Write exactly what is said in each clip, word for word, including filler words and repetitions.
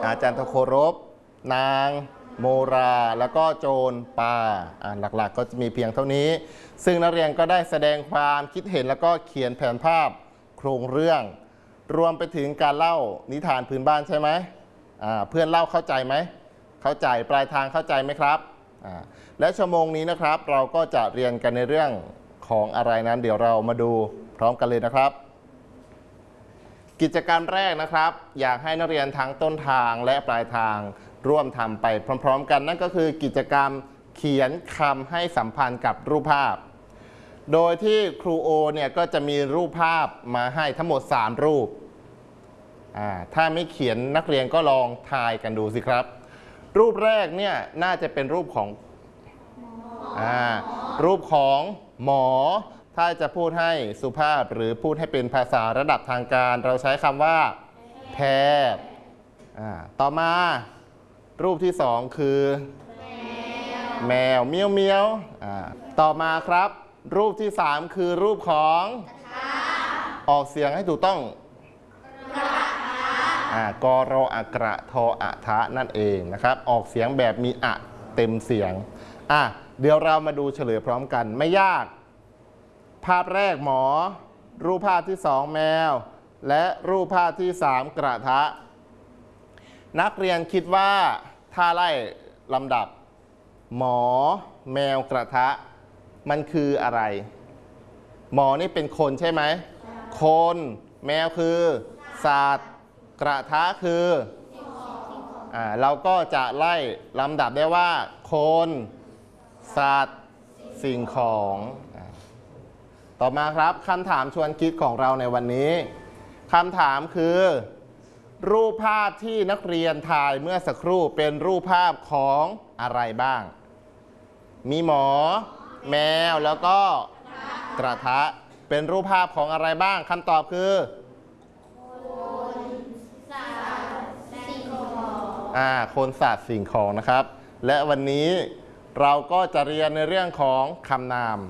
อาจารย์ทโครบนางโมราแล้วก็โจรปาอ่าหลักๆก็จะมีเพียงเท่านี้ซึ่งนักเรียนก็ได้แสดงความคิดเห็นแล้วก็เขียนแผนภาพโครงเรื่องรวมไปถึงการเล่านิทานพื้นบ้านใช่ไหมอ่าเพื่อนเล่าเข้าใจไหมเข้าใจปลายทางเข้าใจไหมครับอ่าและชั่วโมงนี้นะครับเราก็จะเรียนกันในเรื่องของอะไรนั้นเดี๋ยวเรามาดูพร้อมกันเลยนะครับกิจกรรมแรกนะครับอยากให้นักเรียนทั้งต้นทางและปลายทางร่วมทำไปพร้อมๆกันนั่นก็คือกิจกรรมเขียนคำให้สัมพันธ์กับรูปภาพโดยที่ครูโอเนี่ยก็จะมีรูปภาพมาให้ทั้งหมดสามรูปอ่าถ้าไม่เขียนนักเรียนก็ลองทายกันดูสิครับรูปแรกเนี่ยน่าจะเป็นรูปของอ่ารูปของหมอถ้าจะพูดให้สุภาพหรือพูดให้เป็นภาษาระดับทางการเราใช้คำว่าแพทย์อ่าต่อมารูปที่สองคือแมวเมียวเมียวอ่าต่อมาครับรูปที่สามคือรูปของออกเสียงให้ถูกต้องอ่ากรออักระทออะทะนั่นเองนะครับออกเสียงแบบมีอะเต็มเสียงอ่ะเดี๋ยวเรามาดูเฉลยพร้อมกันไม่ยากภาพแรกหมอรูปภาพที่สองแมวและรูปภาพที่สามกระทะนักเรียนคิดว่าถ้าไล่ลำดับหมอแมวกระทะมันคืออะไรหมอนี่เป็นคนใช่ไหมคนแมวคือสัตว์กระทะคืออ่าเราก็จะไล่ลำดับได้ว่าคนสัตว์สิ่งของต่อมาครับคำถามชวนคิดของเราในวันนี้คำถามคือรูปภาพที่นักเรียนถ่ายเมื่อสักครู่เป็นรูปภาพของอะไรบ้างมีหมอแมวแล้วก็กระทะเป็นรูปภาพของอะไรบ้างคำตอบคือคนสัตว์สิ่งของอ่าคนสัตว์สิ่งของนะครับและวันนี้เราก็จะเรียนในเรื่องของคำนาม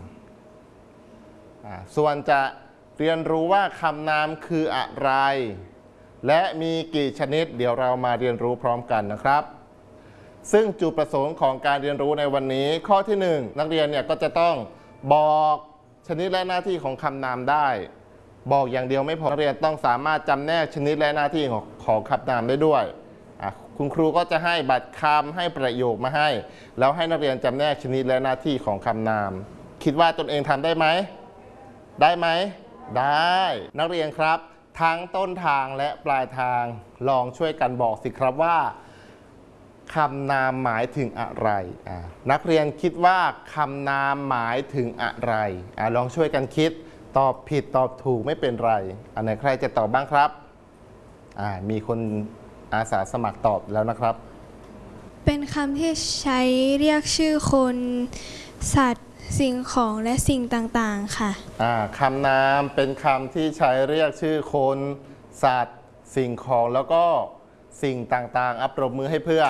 ส่วนจะเรียนรู้ว่าคำนามคืออะไรและมีกี่ชนิดเดี๋ยวเรามาเรียนรู้พร้อมกันนะครับซึ่งจุดประสงค์ของการเรียนรู้ในวันนี้ข้อที่หนึ่งนักเรียนเนี่ยก็จะต้องบอกชนิดและหน้าที่ของคำนามได้บอกอย่างเดียวไม่พอนักเรียนต้องสามารถจำแนกชนิดและหน้าที่ของของคำนามได้ด้วยคุณครูก็จะให้บัตรคำให้ประโยคมาให้แล้วให้นักเรียนจำแนกชนิดและหน้าที่ของคำนามคิดว่าตนเองทำได้ไหมได้ไหมได้นักเรียนครับทั้งต้นทางและปลายทางลองช่วยกันบอกสิครับว่าคำนามหมายถึงอะไรนักเรียนคิดว่าคำนามหมายถึงอะไรอลองช่วยกันคิดตอบผิดตอบถูกไม่เป็นไรอันไหนใครจะตอบบ้างครับมีคนอาสาสมัครตอบแล้วนะครับเป็นคำที่ใช้เรียกชื่อคนสัตว์สิ่งของและสิ่งต่างๆค่ะคำนามเป็นคำที่ใช้เรียกชื่อคนสัตว์สิ่งของแล้วก็สิ่งต่างๆอัปรบมือให้เพื่อน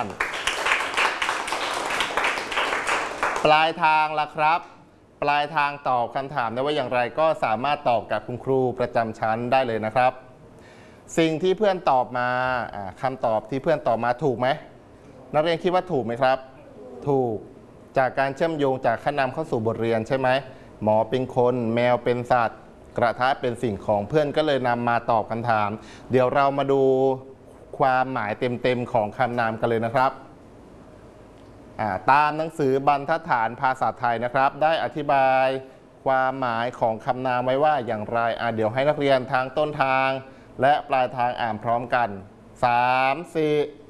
ปลายทางล่ะครับปลายทางตอบคำถามได้ว่าอย่างไรก็สามารถตอบกับคุณครูประจำชั้นได้เลยนะครับสิ่งที่เพื่อนตอบมาคำตอบที่เพื่อนตอบมาถูกไหมนักเรียนคิดว่าถูกไหมครับถูกจากการเชื่อมโยงจากคำนามเข้าสู่บทเรียนใช่ไหมหมอเป็นคนแมวเป็นสัตว์กระทะเป็นสิ่งของเพื่อนก็เลยนำมาตอบคำถามเดี๋ยวเรามาดูความหมายเต็มๆของคำนามกันเลยนะครับตามหนังสือบรรทัดฐานภาษาไทยนะครับได้อธิบายความหมายของคำนามไว้ว่าอย่างไรเดี๋ยวให้นักเรียนทางต้นทางและปลายทางอ่านพร้อมกันสาม สี่